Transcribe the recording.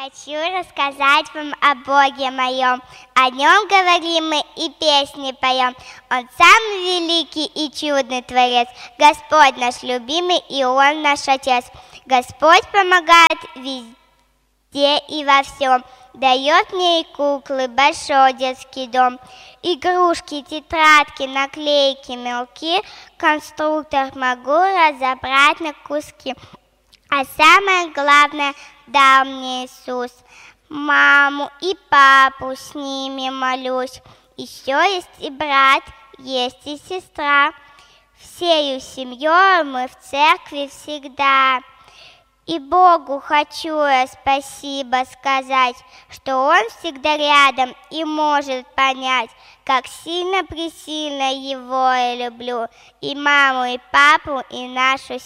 Хочу рассказать вам о Боге моем. О Нем говорим мы и песни поем. Он самый великий и чудный Творец, Господь наш любимый, и Он наш Отец. Господь помогает везде и во всем. Дает мне и куклы, большой детский дом, игрушки, тетрадки, наклейки, мелки. Конструктор могу разобрать на куски. А самое главное, дал мне Иисус, маму и папу, с ними молюсь. Еще есть и брат, есть и сестра. Всею семьей мы в церкви всегда. И Богу хочу я спасибо сказать, что Он всегда рядом и может понять, как сильно-пресильно Его я люблю, и маму, и папу, и нашу